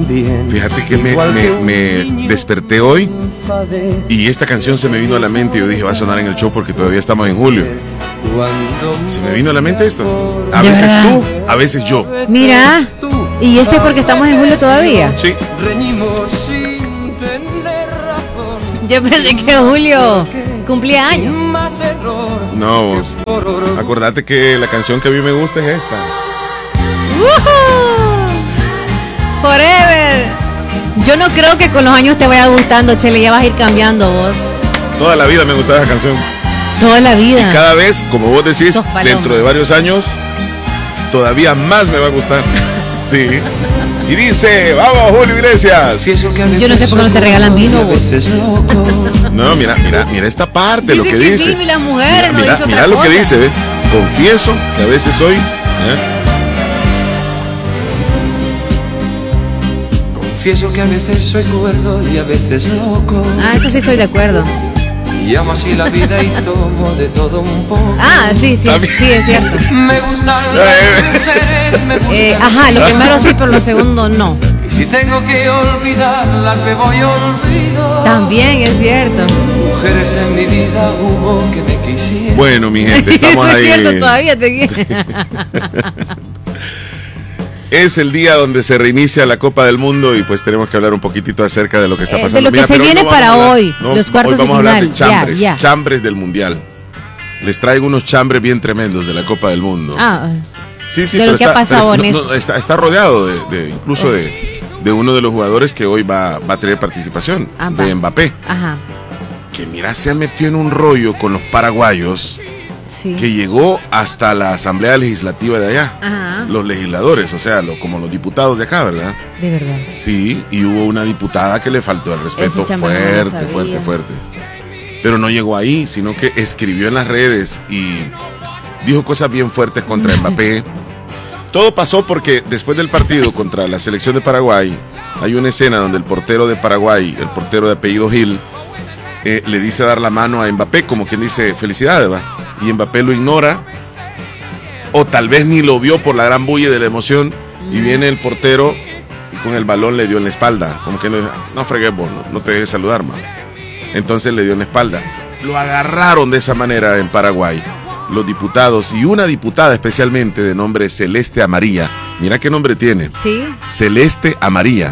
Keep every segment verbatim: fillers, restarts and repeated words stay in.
Fíjate que me, me, me desperté hoy y esta canción se me vino a la mente y yo dije, va a sonar en el show porque todavía estamos en julio. Se me vino a la mente esto. A veces verdad? tú, a veces yo. Mira, ¿y este es porque estamos en julio todavía? Sí. Yo pensé que Julio cumplía años. No, vos. Acordate que la canción que a mí me gusta es esta. ¡Woohoo! Forever. Yo no creo que con los años te vaya gustando, Chele, ya vas a ir cambiando vos. Toda la vida me gustaba esa canción. Toda la vida. Y cada vez, como vos decís, Sos paloma. dentro de varios años, todavía más me va a gustar. Sí. Y dice, vamos, Julio Iglesias. Yo no sé por qué no te regalan vino, vos. No, mira, mira, mira esta parte, lo que, que dice. Vivi y las mujeres Mira, no mira, dice mira otra lo cosa. que dice, ¿ve? Confieso que a veces soy. ¿eh? Confieso que a veces soy cuerdo y a veces loco. Ah, eso sí estoy de acuerdo. Y amo así la vida y tomo de todo un poco. Ah, sí, sí, sí, es cierto. Me gustan las mujeres, me gustan Eh, ajá, lo primero sí, pero lo segundo no. Y si tengo que olvidarlas, me voy a olvidar. También es cierto. Mujeres en mi vida hubo que me quisieran. Bueno, mi gente, estamos Eso ahí. es cierto, todavía te Es el día donde se reinicia la Copa del Mundo y pues tenemos que hablar un poquitito acerca de lo que está Eh, pasando. de lo que Mira, se pero viene no vamos para a hablar- hoy, no, los cuartos hoy vamos de a hablar final. de chambres, Ya, ya. chambres del Mundial. Les traigo unos chambres bien tremendos de la Copa del Mundo. Ah, sí, sí, de pero lo que ha está, pasado pero en no, esto. no, está, está rodeado de, de incluso de, de uno de los jugadores que hoy va, va a tener participación, Ah, va. de Mbappé. ajá, Que mira, se ha metido en un rollo con los paraguayos sí. que llegó hasta la Asamblea Legislativa de allá. Ajá, Los legisladores, o sea, lo- como los diputados de acá, ¿verdad? de verdad. Sí, y hubo una diputada que le faltó el respeto Ese chamba no lo fuerte, sabía. fuerte, fuerte. Pero no llegó ahí, sino que escribió en las redes y dijo cosas bien fuertes contra Mbappé. Todo pasó porque después del partido contra la selección de Paraguay, hay una escena donde el portero de Paraguay, el portero de apellido Gil, eh, le dice dar la mano a Mbappé, como quien dice felicidades, ¿va? Y Mbappé lo ignora, o tal vez ni lo vio por la gran bulla de la emoción, y viene el portero y con el balón le dio en la espalda, como que no, no fregues vos, no, no te dejes saludar, man. Entonces le dio en la espalda. Lo agarraron de esa manera en Paraguay, los diputados, y una diputada especialmente de nombre Celeste Amarilla. Mira qué nombre tiene, Sí. Celeste Amarilla.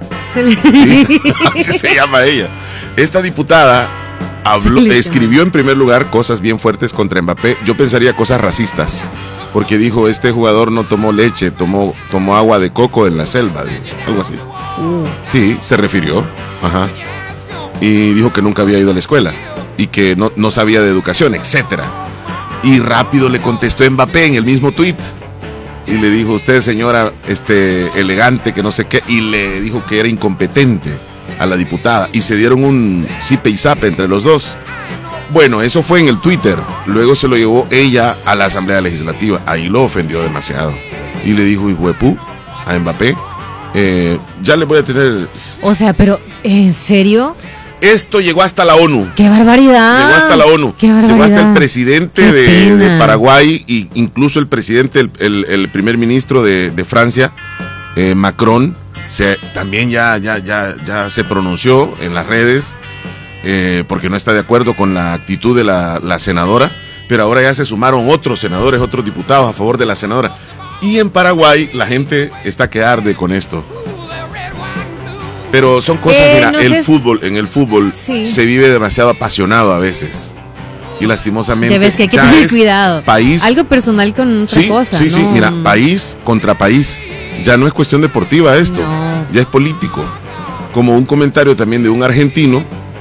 Sí, así se llama ella. Esta diputada habló, Celeste. escribió en primer lugar cosas bien fuertes contra Mbappé. Yo pensaría cosas racistas, porque dijo, este jugador no tomó leche, tomó, tomó agua de coco en la selva, dijo, algo así. Sí, se refirió. Ajá. Y dijo que nunca había ido a la escuela y que no, no sabía de educación, etcétera. Y rápido le contestó Mbappé en el mismo tuit y le dijo, usted señora este, elegante, que no sé qué, y le dijo que era incompetente a la diputada y se dieron un zipe y zape entre los dos. Bueno, eso fue en el Twitter, luego se lo llevó ella a la Asamblea Legislativa, ahí lo ofendió demasiado y le dijo, hijo de pu, a Mbappé, eh, ya le voy a tener... O sea, pero, ¿en serio? Esto llegó hasta la ONU. ¡Qué barbaridad! Llegó hasta la ONU. ¡Qué barbaridad! Llegó hasta el presidente ¡Qué de, pena! de Paraguay e incluso el presidente, el, el, el primer ministro de, de Francia, eh, Macron, se, también ya, ya, ya, ya se pronunció en las redes eh, porque no está de acuerdo con la actitud de la, la senadora, pero ahora ya se sumaron otros senadores, otros diputados a favor de la senadora. Y en Paraguay la gente está que arde con esto. Pero son cosas, Eh, mira, no el sé si- fútbol, en el fútbol Sí. se vive demasiado apasionado a veces. Y lastimosamente Ya ves que hay que ya tener es cuidado. país, Algo personal con otra sí, cosa. sí, sí, ¿no? mira, país contra país. Ya no es cuestión deportiva esto, No. ya es político. Como un comentario también de un argentino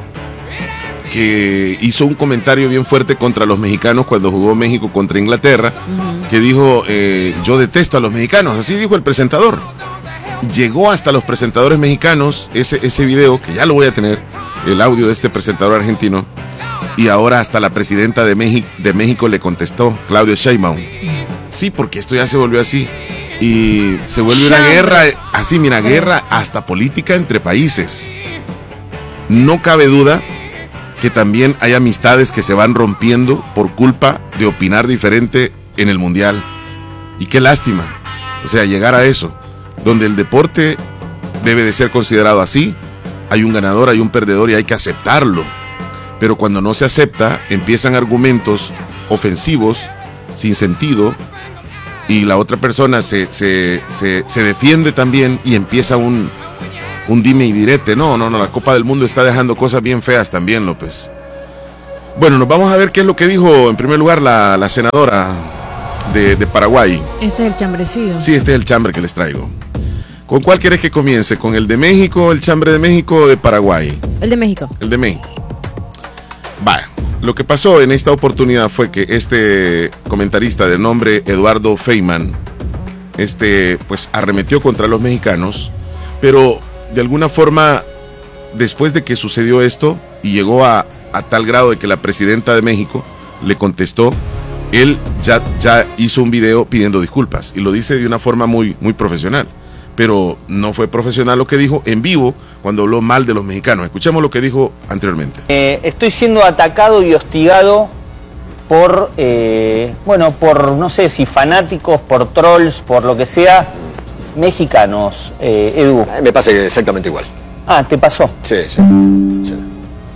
que hizo un comentario bien fuerte contra los mexicanos cuando jugó México contra Inglaterra, uh-huh. que dijo, eh, yo detesto a los mexicanos, así dijo el presentador. Llegó hasta los presentadores mexicanos ese, ese video, que ya lo voy a tener, el audio de este presentador argentino, y ahora hasta la presidenta de México, de México le contestó, Claudia Sheinbaum. Sí, porque esto ya se volvió así. Y se vuelve una guerra, así mira, guerra hasta política entre países. No cabe duda que también hay amistades que se van rompiendo por culpa de opinar diferente en el mundial. Y qué lástima, o sea, llegar a eso, donde el deporte debe de ser considerado así. Hay un ganador, hay un perdedor y hay que aceptarlo. Pero cuando no se acepta, empiezan argumentos ofensivos, sin sentido, y la otra persona se, se, se, se defiende también y empieza un, un dime y direte. No, no, no, la Copa del Mundo está dejando cosas bien feas también, López. Bueno, nos vamos a ver qué es lo que dijo en primer lugar la, la senadora de, de Paraguay. Este es el chambrecillo. Sí, este es el chambre que les traigo. ¿Con cuál quieres que comience? ¿Con el de México, el chambre de México o de Paraguay? El de México. El de México. Vaya, lo que pasó en esta oportunidad fue que este comentarista de nombre Eduardo Feynman, este, pues arremetió contra los mexicanos, pero de alguna forma, después de que sucedió esto y llegó a, a tal grado de que la presidenta de México le contestó, él ya, ya hizo un video pidiendo disculpas y lo dice de una forma muy, muy profesional. Pero no fue profesional lo que dijo en vivo cuando habló mal de los mexicanos. Escuchemos lo que dijo anteriormente. Eh, estoy siendo atacado y hostigado por, eh, bueno, por no sé si fanáticos, por trolls, por lo que sea, mexicanos, eh, Edu. Me pasa exactamente igual. Ah, ¿te pasó? Sí, sí. sí. sí.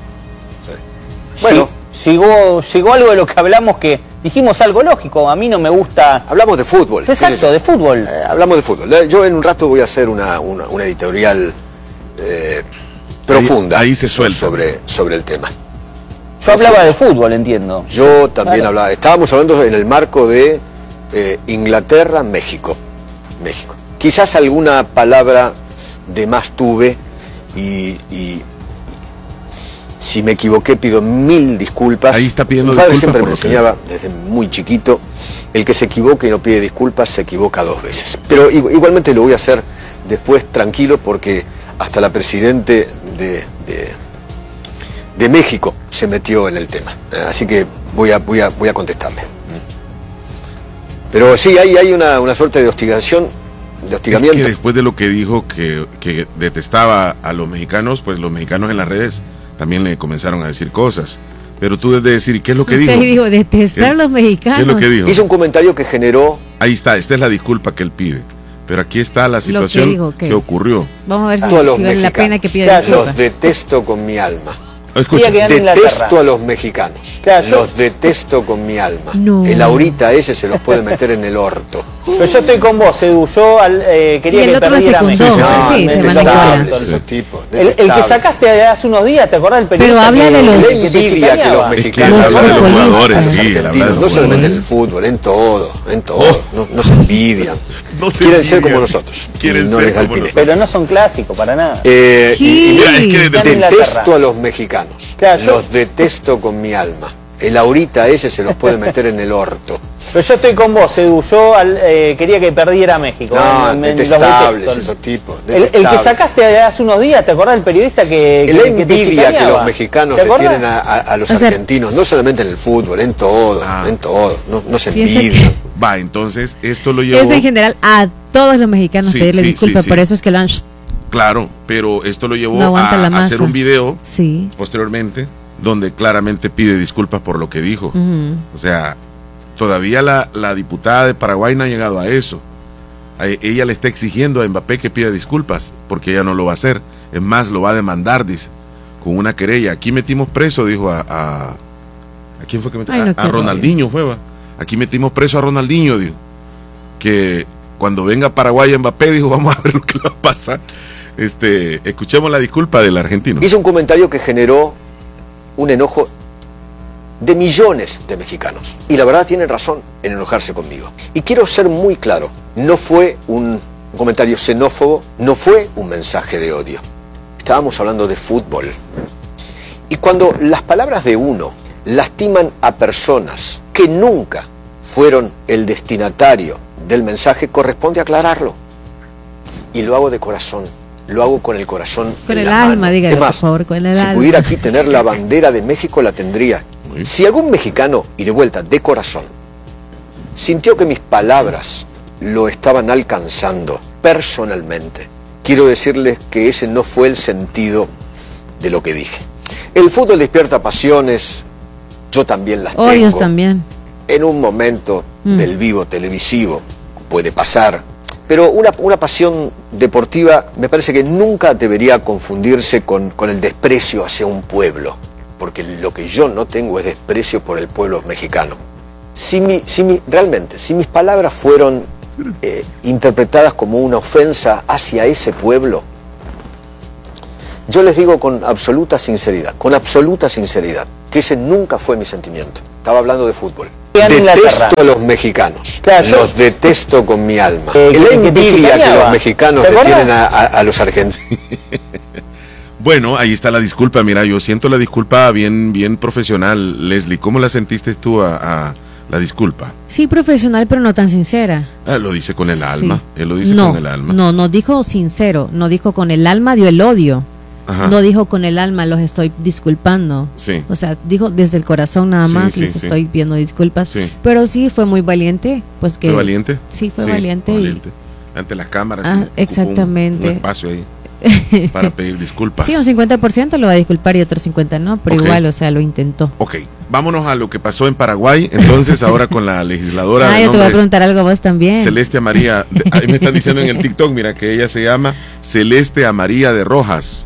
Bueno, sí, llegó, llegó algo de lo que hablamos que dijimos algo lógico. A mí no me gusta. Hablamos de fútbol. Exacto, de fútbol. Eh, hablamos de fútbol. Yo en un rato voy a hacer una, una, una editorial eh, profunda ahí, ahí se suelta sobre, sobre el tema. Yo hablaba de fútbol, entiendo. Yo también claro. hablaba. Estábamos hablando en el marco de eh, Inglaterra, México. México. Quizás alguna palabra de más tuve y, y si me equivoqué pido mil disculpas. Ahí está pidiendo Mi padre disculpas siempre por me lo que- enseñaba desde muy chiquito, el que se equivoca y no pide disculpas se equivoca dos veces. Pero igu- igualmente lo voy a hacer después tranquilo porque hasta la presidente de, de, de México se metió en el tema. Eh, Así que voy a, voy a, voy a contestarle. Pero sí, hay, hay una, una suerte de hostigación, de hostigamiento. Es que después de lo que dijo que, que detestaba a los mexicanos, pues los mexicanos en las redes también le comenzaron a decir cosas. Pero tú debes de decir, ¿y qué es lo que O sea, dijo? y dijo, detestar ¿Qué- a los mexicanos. ¿Qué es lo que dijo? Hizo un comentario que generó... Ahí está, esta es la disculpa que él pide. Pero aquí está la situación dijo, que ¿qué? ocurrió. Vamos a ver si, a los si vale la pena que pida Claro, disculpas. Los detesto con mi alma. Escucha, Día que gane Inglaterra. Detesto a los mexicanos. Claro, yo- Los detesto con mi alma. No. El ahorita ese se los puede meter en el orto. Pero yo estoy con vos, Edu. Yo al- eh, quería Y el que otro la perdiera secundó. México. Sí, sí, sí, No, sí, me- se me- van a me- colar. Esos tipos, El, el que detestables. sacaste hace unos días, ¿te acordás del periodista? Pero habla que- de los- La que te envidia que los chicaneaba? Es que mexicanos habla de los futbolistas. jugadores, sí, él habla de argentinos, los no solamente en jugadores. el fútbol, en todo, en todo. No, no se envidian. No se Quieren ser envidian. como nosotros. Quieren y no ser les da el como pine. Pero no son clásicos para nada. Eh, y, y mira, Mira, es que desde- Gana Inglaterra. detesto a los mexicanos. Claro, yo- Los detesto con mi alma. El ahorita ese se los puede meter en el orto. Pero yo estoy con vos, Edu. Yo al- eh, quería que perdiera México. No, Me- me- los detestables detesto. esos tipos. El, el que detestables. sacaste hace unos días, ¿te acordás del periodista que, que, La que te envidia que chicaneaba? los mexicanos ¿Te le acordás? tienen a, a- a los O sea, argentinos, no solamente en el fútbol, en todo, Ah. en todo. No, no se Piensa envidian. Va, entonces esto lo llevó... Es en general a todos los mexicanos Sí, pedirle sí, disculpas, sí, sí. por eso es que lo han... Claro, pero esto lo llevó No aguanta a, la a masa. hacer un video Sí. posteriormente donde claramente pide disculpas por lo que dijo. Ujú. O sea, todavía la, la diputada de Paraguay no ha llegado a eso. A e- ella le está exigiendo a Mbappé que pida disculpas porque ella no lo va a hacer. Es más, lo va a demandar, dice, con una querella. Aquí metimos preso, dijo a... ¿A, ¿a quién fue que metimos? Ay, no, a, qué a Ronaldinho fue, va. Aquí metimos preso a Ronaldinho, dijo. Que cuando venga a Paraguay Mbappé, dijo, vamos a ver lo que le va a pasar. Este, escuchemos la disculpa del argentino. Hizo un comentario que generó un enojo de millones de mexicanos. Y la verdad tienen razón en enojarse conmigo. Y quiero ser muy claro, no fue un comentario xenófobo, no fue un mensaje de odio. Estábamos hablando de fútbol. Y cuando las palabras de uno lastiman a personas que nunca fueron el destinatario del mensaje, corresponde aclararlo. Y lo hago de corazón. Lo hago con el corazón Con en el la alma, mano. dígale, Es más, por favor, con el si alma. pudiera aquí tener la bandera de México, la tendría. Muy. Si algún mexicano, y de vuelta, de corazón, sintió que mis palabras lo estaban alcanzando personalmente, quiero decirles que ese no fue el sentido de lo que dije. El fútbol despierta pasiones, yo también las Odios tengo. también. En un momento Mm. del vivo televisivo puede pasar, Pero una, una pasión deportiva me parece que nunca debería confundirse con, con el desprecio hacia un pueblo, porque lo que yo no tengo es desprecio por el pueblo mexicano. Si mi, si mi, realmente, si mis palabras fueron eh, interpretadas como una ofensa hacia ese pueblo, yo les digo con absoluta sinceridad, con absoluta sinceridad, que ese nunca fue mi sentimiento. Estaba hablando de fútbol. Detesto a los mexicanos, claro, los detesto con mi alma. Eh, la envidia que, que los mexicanos le tienen a, a, a los argentinos. Bueno, ahí está la disculpa. Mira, yo siento la disculpa bien, bien profesional. Leslie, ¿cómo la sentiste tú a, a la disculpa? Sí, profesional, pero no tan sincera. Ah, lo dice con el alma. Sí. Él lo dice no, con el alma. No, no dijo sincero, no dijo con el alma, dio el odio. Ajá. No dijo con el alma, los estoy disculpando. Sí. O sea, dijo desde el corazón nada más, sí, les sí, estoy sí. pidiendo disculpas. Sí. Pero sí fue muy valiente. Pues que, ¿Fue valiente? Sí, fue sí, valiente. valiente. Y... Ante las cámaras. Ah, sí, exactamente. Un, un espacio ahí para pedir disculpas. Sí, un cincuenta por ciento lo va a disculpar y otro cincuenta por ciento no, pero okay. igual, o sea, lo intentó. Ok, vámonos a lo que pasó en Paraguay. Entonces, ahora con la legisladora. Ah, yo te voy a preguntar algo a vos también. Celeste María. Ahí me están diciendo en el TikTok, mira, que ella se llama Celeste María de Rojas.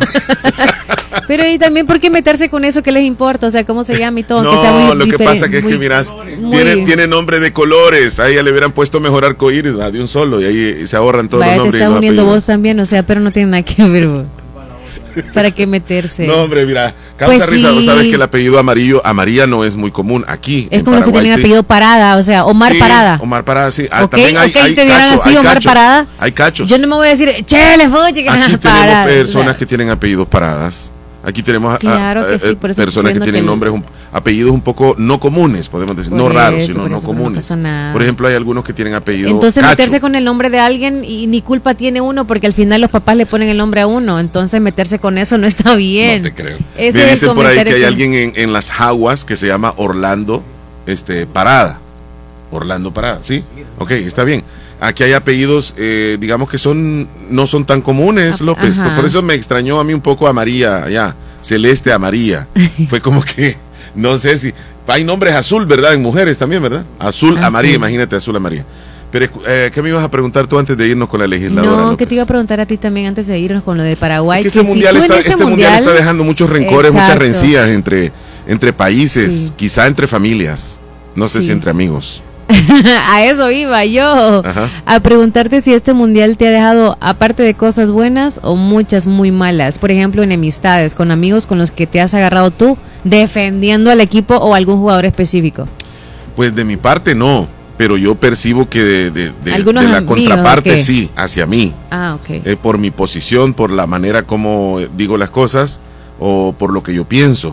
Pero y también, ¿por qué meterse con eso? ¿Qué les importa? O sea, ¿cómo se llama y todo? No, que sea muy lo que pasa que es que, miras, muy... tiene, tiene nombre de colores. A ella le hubieran puesto mejor arcoíris, de un solo, y ahí se ahorran todos Vaya, los nombres. Te estás uniendo vos también, o sea, pero no tiene nada que ver vos. ¿Para qué meterse? No, hombre, mira, causa pues risa, sí. Vos sabes que el apellido amarillo, Amarilla no es muy común aquí. Es como los que tienen sí. apellido Parada, o sea, Omar sí, Parada. Omar Parada, sí. Ah, okay, también hay, okay, hay te dieran cacho, así, hay Omar cachos, Parada. Hay cachos. Yo no me voy a decir, chele, foche, que aquí Parada. tenemos personas o sea. que tienen apellidos Paradas. Aquí tenemos claro a, a, que sí, por eso personas que tienen que nombres, un, apellidos un poco no comunes, podemos decir, no eso, raros, sino no comunes. No por ejemplo, hay algunos que tienen apellidos. Entonces, Cacho. meterse con el nombre de alguien y ni culpa tiene uno, porque al final los papás le ponen el nombre a uno. Entonces, meterse con eso no está bien. No te creo. Ese Me dicen por ahí que hay que... alguien en, en las Jaguas que se llama Orlando este, Parada. Orlando Parada, ¿sí? Ok, está bien. Aquí hay apellidos, eh, digamos que son no son tan comunes, López. Por, por eso me extrañó a mí un poco a María, ya. Celeste a María. Fue como que, no sé si... Hay nombres azul, ¿verdad? En mujeres también, ¿verdad? Azul, azul. a María, imagínate, azul a María. Pero, eh, ¿qué me ibas a preguntar tú antes de irnos con la legisladora? No, López? Que te iba a preguntar a ti también antes de irnos con lo de Paraguay. Es que este que mundial, si está, este mundial, mundial está dejando muchos rencores, exacto. muchas rencillas entre, entre países, sí. quizá entre familias, no sé sí. si entre amigos. A eso iba yo, Ajá. a preguntarte si este mundial te ha dejado, aparte de cosas buenas o muchas muy malas, por ejemplo, enemistades con amigos con los que te has agarrado tú defendiendo al equipo o algún jugador específico. Pues de mi parte no, pero yo percibo que de, de, de, de la amigos, contraparte okay. sí, hacia mí, ah, okay. eh, por mi posición, por la manera como digo las cosas o por lo que yo pienso,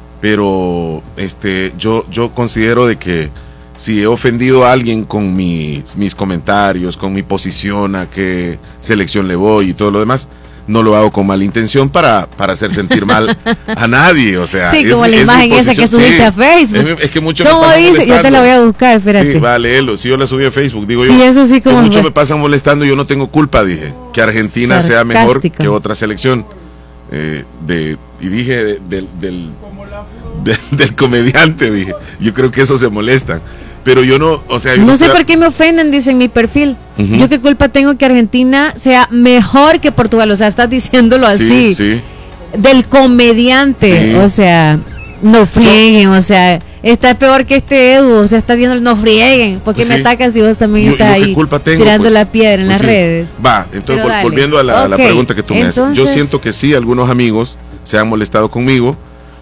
pero este, yo, yo considero de que si he ofendido a alguien con mis, mis comentarios, con mi posición, a qué selección le voy y todo lo demás, no lo hago con mala intención para, para hacer sentir mal a nadie, o sea. Sí, es, como la imagen esa que subiste sí, a Facebook. Es, es que muchos ¿Cómo me dice? Yo te la voy a buscar, espérate. Sí, vale, léelo. Si yo la subí a Facebook, digo sí, yo. Eso sí, como muchos me pasan molestando y yo no tengo culpa, dije. Que Argentina Sarcástica. sea mejor que otra selección. Eh, de, y dije de, de, del, de, del comediante, dije. Yo creo que eso se molestan. Pero yo no, o sea... Yo no, no sé estoy... por qué me ofenden, dice en mi perfil. Uh-huh. Yo qué culpa tengo que Argentina sea mejor que Portugal. O sea, estás diciéndolo así. Sí, sí. Del comediante. Sí. O sea, no frieguen, o sea... Está peor que este Edu, o sea, está diciendo no frieguen. ¿Por qué pues me sí. atacan si vos también yo, estás yo ahí tengo, tirando pues, la piedra en pues las sí. redes? Va, entonces vol- volviendo a la, okay. a la pregunta que tú me haces. Yo siento que sí, algunos amigos se han molestado conmigo.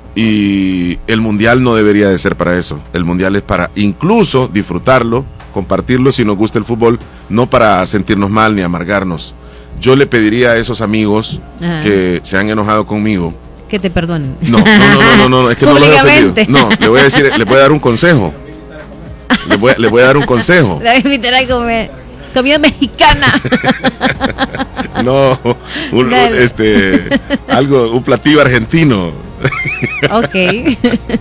Y el mundial no debería de ser para eso. El mundial es para incluso disfrutarlo, compartirlo si nos gusta el fútbol, no para sentirnos mal ni amargarnos. Yo le pediría a esos amigos Ajá. que se han enojado conmigo que te perdonen. No, no, no, no, no, no es que no los he ofendido. No, le voy a decir, le voy a dar un consejo. Le voy, le voy a dar un consejo. La voy a invitar a comer comida mexicana. No, un, un, este, algo, un platillo argentino. Ok.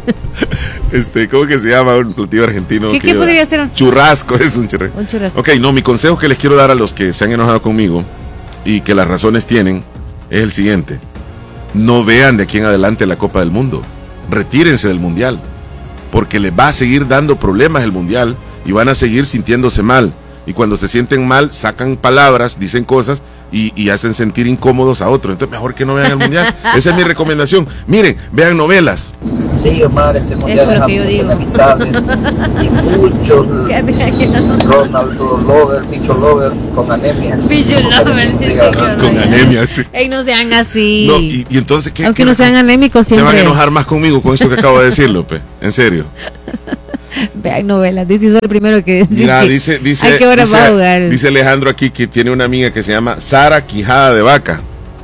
Este, ¿cómo que se llama un platillo argentino? ¿Qué, ¿qué podría ser? Churrasco, es un churrasco. Un churrasco. Ok, no, mi consejo que les quiero dar a los que se han enojado conmigo y que las razones tienen es el siguiente. No vean de aquí en adelante la Copa del Mundo. Retírense del Mundial, porque les va a seguir dando problemas el Mundial y van a seguir sintiéndose mal. y cuando se sienten mal sacan palabras, dicen cosas y, y hacen sentir incómodos a otros. Entonces mejor que no vean el mundial. Esa es mi recomendación. Miren, vean novelas. Sí, Omar, este mundial Eso es lo que yo digo. Amistades, y muchos Ronaldo Lover, Picho Lover con anemia. Picho Lover, con anemia, sí. Ey, no sean así. No, y, y entonces ¿qué, aunque qué, no sean anémicos siempre. Se van a enojar más conmigo con esto que acabo de decir, López. En serio. Vean novelas, dice soy el primero que dice. Mira, dice, dice, ¿a qué hora dice, va a jugar? Dice Alejandro aquí que tiene una amiga que se llama Sara Quijada de Vaca.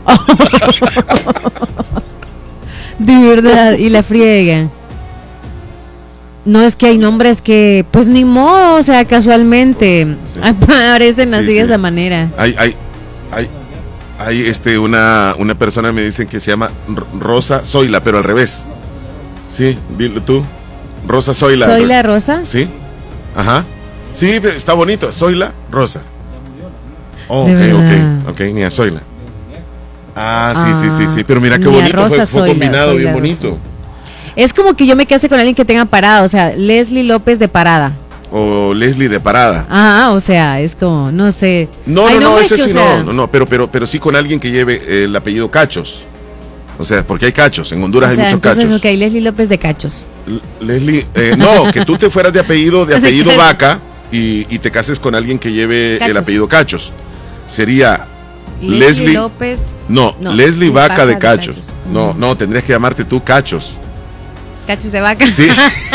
De verdad, y la friega. No, es que hay nombres que, pues ni modo, o sea, casualmente sí. aparecen así sí, sí. de esa manera. Hay, hay, hay, hay este, una, una persona me dicen que se llama Rosa Zoila, pero al revés. Sí, dilo tú. Rosa Zoila. ¿Zoila Rosa? Sí. Ajá. Sí, está bonito. Zoila Rosa. Oh, ok, ok, ok, ni a Zoila. Ah, sí, ah, sí, sí, sí. Pero mira qué bonito, Rosa, fue, fue Zoila, combinado, Zoila, bien bonito. Rosa. Es como que yo me case con alguien que tenga parada, o sea, Leslie López de Parada. O Leslie de Parada. Ah, o sea, es como, no sé. No, Ay, no, no, no ese que, sí, sea... no, no, no, pero, pero, pero sí con alguien que lleve eh, el apellido Cachos. O sea, porque hay cachos, en Honduras o sea, hay muchos entonces, cachos. Ok, Leslie López de Cachos. L Leslie, eh, no, que tú te fueras de apellido, de apellido Vaca y, y te cases con alguien que lleve Cachos. El apellido Cachos. Sería Leslie, Leslie López. No, no Leslie Vaca, Vaca de, Cachos. de Cachos. No, no, tendrías que llamarte tú Cachos. Cachos de Vaca. Sí.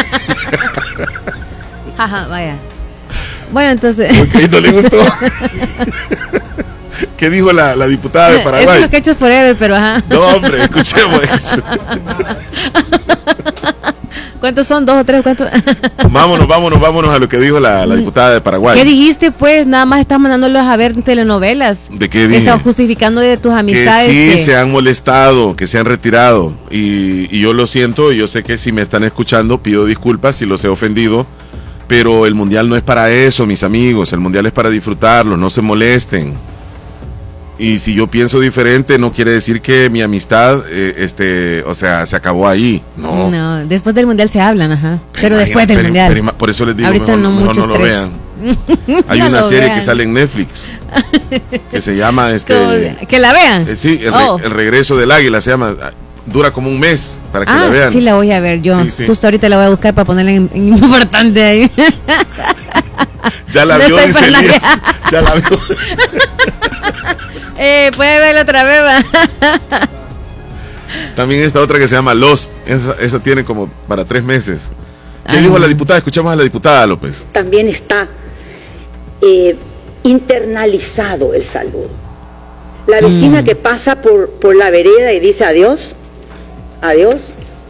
Jaja, vaya. Bueno, entonces. Ok, no le gustó. ¿Qué dijo la, la diputada de Paraguay? Es los Cachos Forever, pero ajá. No, hombre, escuchemos. escuchemos. ¿Cuántos son? ¿Dos o tres? ¿Cuántos? Vámonos, vámonos, vámonos a lo que dijo la, la diputada de Paraguay. ¿Qué dijiste, pues? Nada más estás mandándolos a ver telenovelas. ¿De qué dije? Estás justificando de tus amistades. Que sí, que... se han molestado, que se han retirado. Y, y yo lo siento, yo sé que si me están escuchando, pido disculpas si los he ofendido. Pero el mundial no es para eso, mis amigos. El mundial es para disfrutarlo, no se molesten. Y si yo pienso diferente, no quiere decir que mi amistad, eh, este, o sea, se acabó ahí. No. No, después del mundial se hablan, ajá. Pero, pero después del pero, mundial. Pero, por eso les digo, ahorita mejor no, mejor no lo vean. Hay no una serie vean. que sale en Netflix que se llama, este, que la vean. Eh, sí, el, oh. re, el regreso del águila se llama. Dura como un mes para que ah, la vean. Sí, la voy a ver yo. Sí, sí. Justo ahorita la voy a buscar para ponerla en, en importante ahí. Ya la no vio, dice Elías. Ya la vio. eh, puede verla otra vez, va. También esta otra que se llama Lost. Esa, esa tiene como para tres meses. ¿Qué Ay. dijo la diputada? Escuchamos a la diputada López. También está eh, internalizado el saludo. La vecina mm. que pasa por, por la vereda y dice adiós, adiós.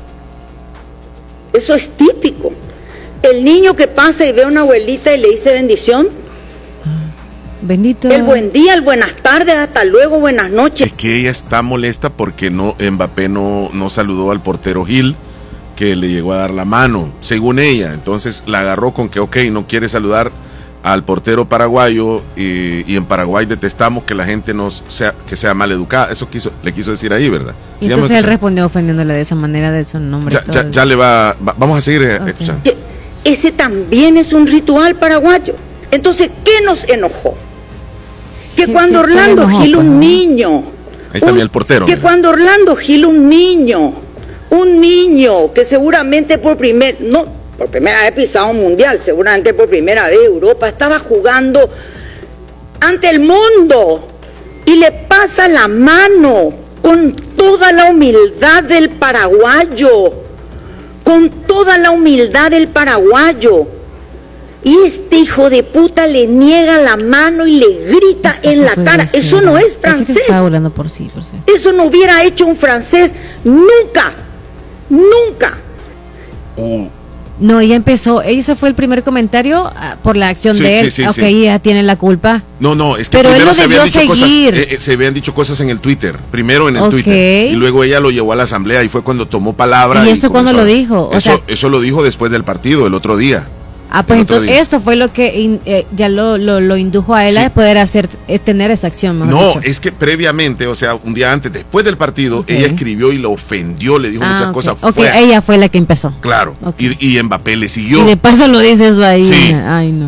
Eso es típico. El niño que pasa y ve a una abuelita y le dice bendición. Bendito. El buen día, el buenas tardes, hasta luego, buenas noches. Es que ella está molesta porque no Mbappé no, no saludó al portero Gil, que le llegó a dar la mano, según ella. Entonces la agarró con que, ok, no quiere saludar al portero paraguayo y, y en Paraguay detestamos que la gente no sea, que sea mal educada. Eso quiso, le quiso decir ahí, ¿verdad? Y entonces él respondió ofendiéndole de esa manera, de su nombre. Ya, ya, ya le va, va, vamos a seguir okay. escuchando. Ese también es un ritual paraguayo. Entonces, ¿qué nos enojó? Que cuando Orlando Gil, un niño, ahí está un, el portero. Que mira. Cuando Orlando Gil, un niño, un niño que seguramente por primer, no, por primera vez pisado un mundial, seguramente por primera vez Europa, estaba jugando ante el mundo y le pasa la mano con toda la humildad del paraguayo, con toda la humildad del paraguayo. Y este hijo de puta le niega la mano y le grita es que en la cara. Decir, eso no es francés. Que por sí, por sí. Eso no hubiera hecho un francés nunca, nunca. Uh. No, ella empezó, ese fue el primer comentario uh, por la acción sí, de él. Sí, sí, ok, sí. ella tiene la culpa. No, no, es que pero primero él no se, habían dicho seguir. cosas, eh, se habían dicho cosas en el Twitter, primero en el okay. Twitter, y luego ella lo llevó a la asamblea y fue cuando tomó palabra. ¿Y esto cuándo lo dijo? Eso, o sea, eso lo dijo después del partido, el otro día. Ah, pues entonces día. esto fue lo que in, eh, ya lo, lo, lo indujo a él sí. a poder hacer, eh, tener esa acción. Mejor no, dicho. Es que previamente, o sea, un día antes, después del partido, okay. ella escribió y lo ofendió, le dijo ah, muchas okay. cosas. Ok, fue ella fue la que empezó. Claro, okay. y, y Mbappé le siguió. Y de paso lo dices ahí. Sí. Ay, no.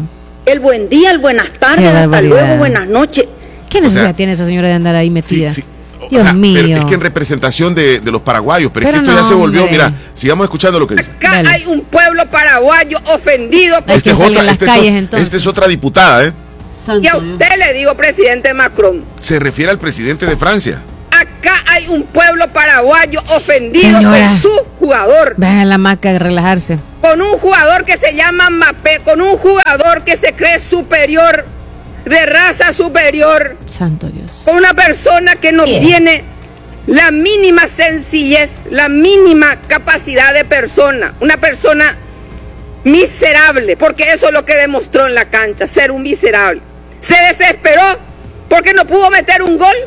el buen día, el buenas tardes, hasta luego, buenas noches. ¿Qué necesidad o sea, tiene esa señora de andar ahí metida? Sí, sí. Dios o sea, mío. Pero es que en representación de, de los paraguayos, pero, pero es que esto no, ya se volvió, hombre. mira, sigamos escuchando lo que dice. Acá Dale. Hay un pueblo paraguayo ofendido. Hay Este que es, salir otra, a las este, calles, es, entonces. este es otra diputada, ¿eh? Santo Y a Dios. usted le digo, presidente Macron, Se refiere al presidente de Francia. acá hay un pueblo paraguayo ofendido Señora. con su jugador. Vean a la maca a relajarse. Con un jugador que se llama Mbappé, con un jugador que se cree superior, de raza superior, Santo Dios. con una persona que no Bien. tiene la mínima sencillez, la mínima capacidad de persona, una persona miserable, porque eso es lo que demostró en la cancha, ser un miserable. Se desesperó porque no pudo meter un gol.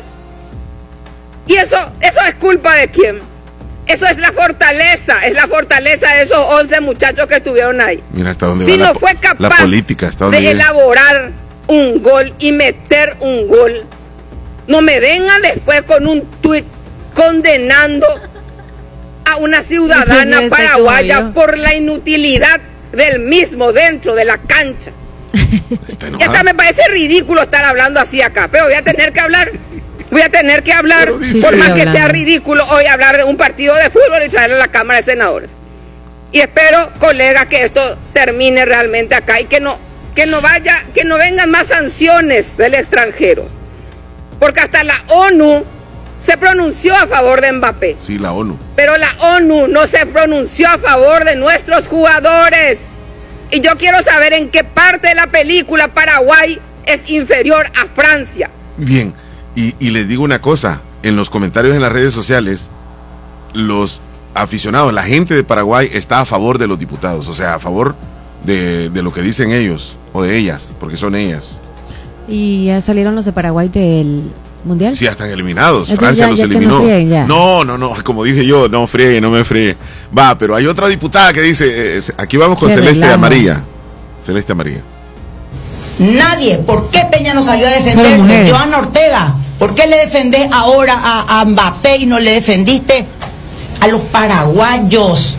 Y eso, eso es culpa de quién. Eso es la fortaleza, es la fortaleza de esos once muchachos que estuvieron ahí. Mira hasta dónde Si va no la, fue capaz la política, hasta dónde de llega. elaborar un gol y meter un gol, no me vengan después con un tuit condenando a una ciudadana Ese está paraguaya como yo. por la inutilidad del mismo dentro de la cancha. Está Y enojada. hasta me parece ridículo estar hablando así acá, pero voy a tener que hablar, voy a tener que hablar, Pero dice- por más Sí, que sea hablando. ridículo hoy hablar de un partido de fútbol y traerlo a la Cámara de Senadores. Y espero, colegas, que esto termine realmente acá y que no, que no vaya, que no vengan más sanciones del extranjero. Porque hasta la ONU se pronunció a favor de Mbappé, Sí, la ONU. pero la ONU no se pronunció a favor de nuestros jugadores. Y yo quiero saber en qué parte de la película Paraguay es inferior a Francia. Bien, y, y les digo una cosa, en los comentarios en las redes sociales, los aficionados, la gente de Paraguay está a favor de los diputados, o sea, a favor de, de lo que dicen ellos, o de ellas, porque son ellas. Y ya salieron los de Paraguay del Mundial. Sí, ya están eliminados, Entonces Francia ya- los ya que eliminó. no frieguen, ya. No, no, no, como dije yo, no friegue, no me friegue. Va, pero hay otra diputada que dice, eh, aquí vamos con Qué Celeste relajo. Amarilla. Celeste Amarilla. Nadie. ¿Por qué Peña no salió a Solo defender? mujeres. Joana Ortega. ¿Por qué le defendés ahora a, a Mbappé y no le defendiste a los paraguayos?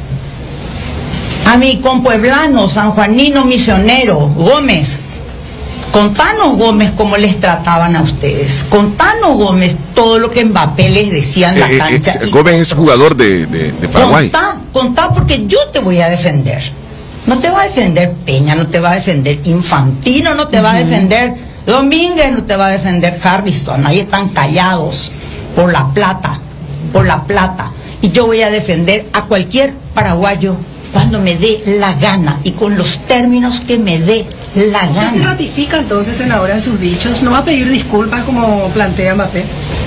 A mi compueblano, sanjuanino misionero, Gómez. Contanos, Gómez, cómo les trataban a ustedes. Contanos, Gómez, todo lo que Mbappé les decía en la Eh, eh, cancha. eh, Y Gómez es jugador de, de, de Paraguay. Contá, contá porque yo te voy a defender. No te va a defender Peña, no te va a defender Infantino, no te va a defender Domínguez, no te va a defender Harrison. Ahí están callados por la plata, por la plata. Y yo voy a defender a cualquier paraguayo cuando me dé la gana y con los términos que me dé la ¿Usted se gana. ratifica entonces, senadora, en sus dichos? ¿No va a pedir disculpas como plantea Mbappé?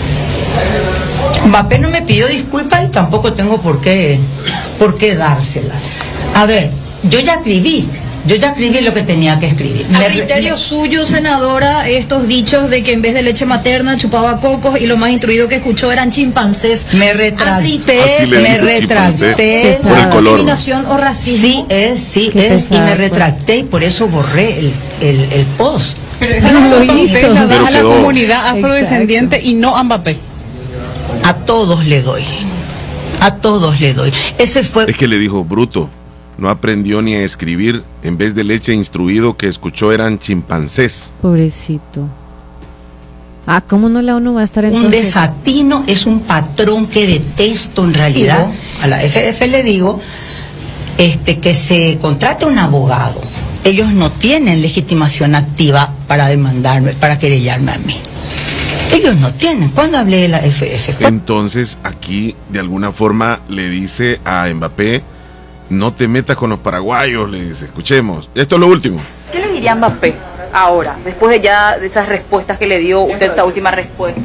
Mbappé no me pidió disculpas y tampoco tengo por qué, por qué dárselas. A ver, yo ya escribí, yo ya escribí lo que tenía que escribir. A Me- criterio me- suyo, senadora, estos dichos de que en vez de leche materna chupaba cocos y lo más instruido que escuchó eran chimpancés. Me retracté, Así le me dijo chimpancé. retracté. Por el color. Discriminación o racismo. Sí es, sí Qué es, y pesado, me pues. retracté y por eso borré el, el, el post. Pero esa No lo nota hizo. usted la da Pero a la quedó. comunidad afrodescendiente y no a Mbappé. A todos le doy, a todos le doy. Ese fue, Es que le dijo, bruto, no aprendió ni a escribir, en vez de leche instruido que escuchó eran chimpancés. Pobrecito. Ah, ¿cómo no la ONU va a estar un entonces? desatino, es un patrón que detesto en realidad. A la F F le digo este, que se contrate un abogado. Ellos no tienen legitimación activa para demandarme, para querellarme a mí. Ellos no tienen. ¿Cuándo hablé de la F F? ¿Cuándo? Entonces aquí de alguna forma le dice a Mbappé, no te metas con los paraguayos, le dice, escuchemos. Esto es lo último. ¿Qué le diría a Mbappé ahora, después de ya de esas respuestas que le dio usted, esta última respuesta?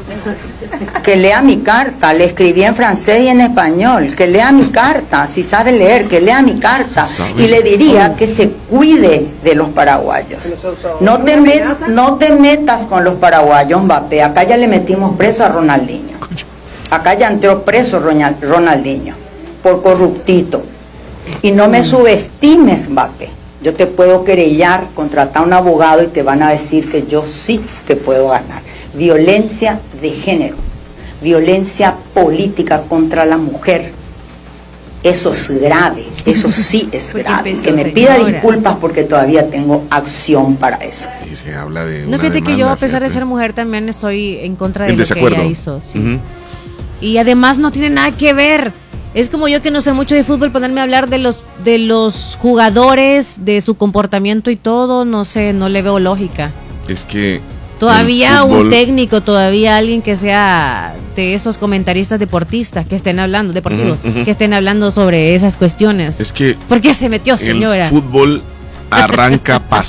Que lea mi carta, le escribí en francés y en español, que lea mi carta, si sabe leer, que lea mi carta. Sabe. Y le diría que se cuide de los paraguayos. No te, met- no te metas con los paraguayos, Mbappé. Acá ya le metimos preso a Ronaldinho. Acá ya entró preso Roñal- Ronaldinho por corruptito. Y no me subestimes, Mbappé. Yo te puedo querellar, contratar a un abogado y te van a decir que yo sí te puedo ganar. Violencia de género, violencia política contra la mujer. Eso es grave, eso sí es grave. empezó, Que me pida señora. disculpas porque todavía tengo acción para eso. Y se habla de No, una fíjate que yo, demanda, a pesar de fíjate. ser mujer, también estoy en contra de En lo que desacuerdo. ella hizo. Sí. Ujú. Y además no tiene nada que ver. Es como yo que no sé mucho de fútbol, ponerme a hablar de los de los jugadores, de su comportamiento y todo, no sé, no le veo lógica. Es que Todavía el un fútbol- técnico, todavía alguien que sea de esos comentaristas deportistas que estén hablando, deportivos, Ujú, ujú. que estén hablando sobre esas cuestiones. Es que ¿Por qué se metió, señora? el fútbol arranca